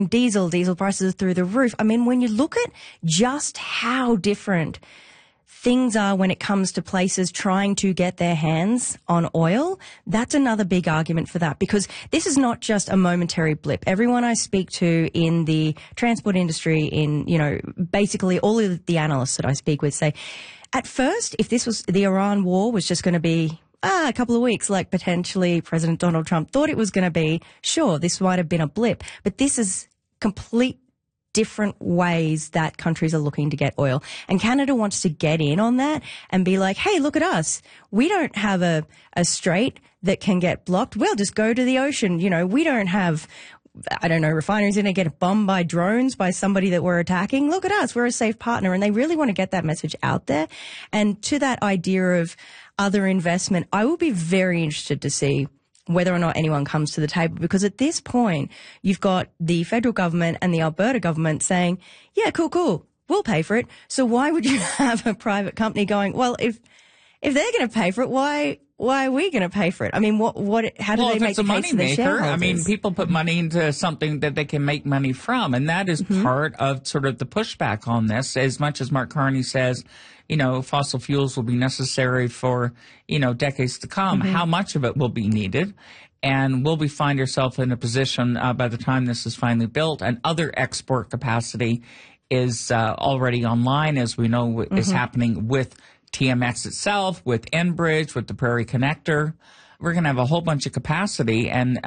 Diesel prices are through the roof. I mean, when you look at just how different things are when it comes to places trying to get their hands on oil, that's another big argument for that, because this is not just a momentary blip. Everyone I speak to in the transport industry, in, basically all of the analysts that I speak with say, at first, if this was the Iran war was just going to be a couple of weeks, like potentially President Donald Trump thought it was going to be, sure, this might have been a blip, but this is complete different ways that countries are looking to get oil. And Canada wants to get in on that and be like, hey, look at us. We don't have a strait that can get blocked. We'll just go to the ocean. We don't have, refineries going to get bombed by drones by somebody that we're attacking. Look at us. We're a safe partner. And they really want to get that message out there. And to that idea of other investment, I will be very interested to see whether or not anyone comes to the table, because at this point, you've got the federal government and the Alberta government saying, yeah, cool, we'll pay for it. So why would you have a private company going, well, if they're going to pay for it, why are we going to pay for it? I mean, how do they make the case for their shareholders? I mean, people put money into something that they can make money from, and that is part of sort of the pushback on this. As much as Mark Carney says, fossil fuels will be necessary for, decades to come. How much of it will be needed? And will we find ourselves in a position by the time this is finally built and other export capacity is already online, as we know is happening with TMX itself, with Enbridge, with the Prairie Connector. We're going to have a whole bunch of capacity. And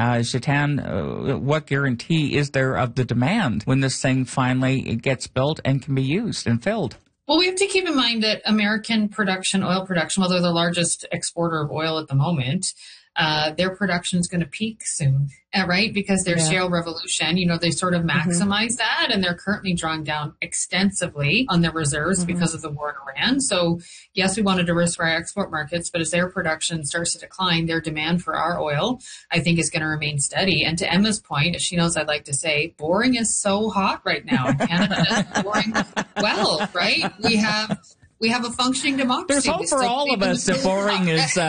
Jitan, what guarantee is there of the demand when this thing finally gets built and can be used and filled? Well, we have to keep in mind that American oil production, while they're the largest exporter of oil at the moment, their production is going to peak soon, right? Because their shale revolution, they sort of maximize that, and they're currently drawing down extensively on their reserves because of the war in Iran. So yes, we want to diversify our export markets, but as their production starts to decline, their demand for our oil, I think, is going to remain steady. And to Emma's point, as she knows I'd like to say, boring is so hot right now. Canada is boring well, right? We have a functioning democracy. There's hope for all of us that boring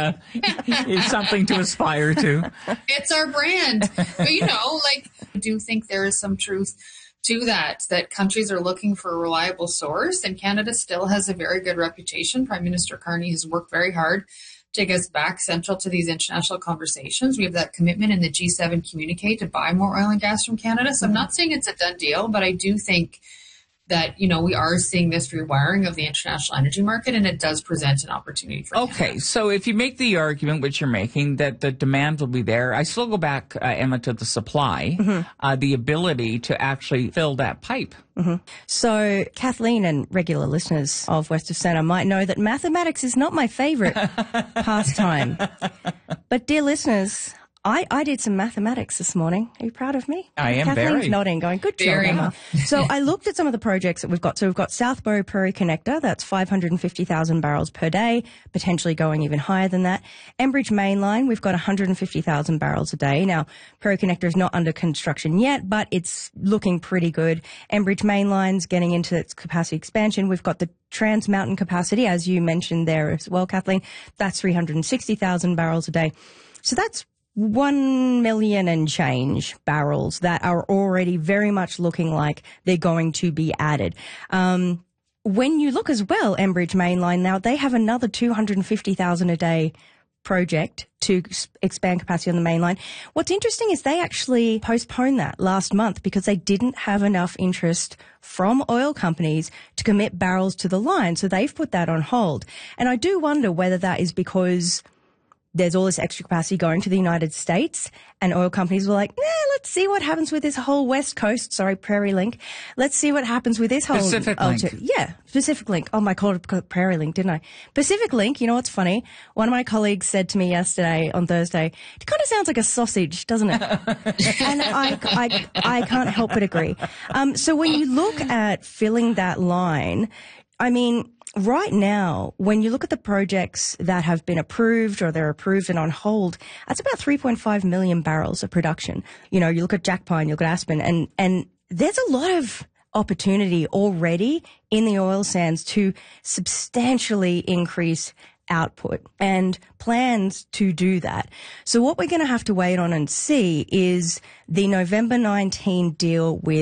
is something to aspire to. It's our brand. But, I do think there is some truth to that countries are looking for a reliable source, and Canada still has a very good reputation. Prime Minister Carney has worked very hard to get us back central to these international conversations. We have that commitment in the G7 communique to buy more oil and gas from Canada. So I'm not saying it's a done deal, but I do think that, we are seeing this rewiring of the international energy market, and it does present an opportunity for Canada. Okay, so if you make the argument, which you're making, that the demand will be there, I still go back, Emma, to the supply, the ability to actually fill that pipe. So Kathleen and regular listeners of West of Centre might know that mathematics is not my favourite pastime. But dear listeners, I did some mathematics this morning. Are you proud of me? I am. Kathleen's very. nodding, going, good job, Emma. So I looked at some of the projects that we've got. So we've got Southborough Prairie Connector. That's 550,000 barrels per day, potentially going even higher than that. Enbridge Mainline, we've got 150,000 barrels a day. Now, Prairie Connector is not under construction yet, but it's looking pretty good. Enbridge Mainline's getting into its capacity expansion. We've got the Trans Mountain capacity, as you mentioned there as well, Kathleen. That's 360,000 barrels a day. So that's 1 million and change barrels that are already very much looking like they're going to be added. When you look as well, Enbridge Mainline now, they have another 250,000 a day project to expand capacity on the mainline. What's interesting is they actually postponed that last month because they didn't have enough interest from oil companies to commit barrels to the line. So they've put that on hold. And I do wonder whether that is because there's all this extra capacity going to the United States, and oil companies were like, let's see what happens with this whole West Coast, Prairie Link. Let's see what happens with this whole... Pacific Link. Pacific Link. Oh, I called it Prairie Link, didn't I? Pacific Link, you know what's funny? One of my colleagues said to me yesterday, on Thursday, it kind of sounds like a sausage, doesn't it? And I can't help but agree. So when you look at filling that line, I mean, right now, when you look at the projects that have been approved or they're approved and on hold, that's about 3.5 million barrels of production. You look at Jack Pine, you look at Aspen, and there's a lot of opportunity already in the oil sands to substantially increase output and plans to do that. So what we're going to have to wait on and see is the November 19 deal with